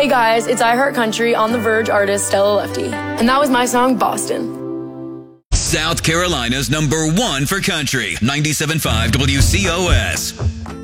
Hey guys, it's I Heart Country on The Verge artist Stella Lefty. And that was my song, Boston. South Carolina's #1 for country, 97.5 WCOS.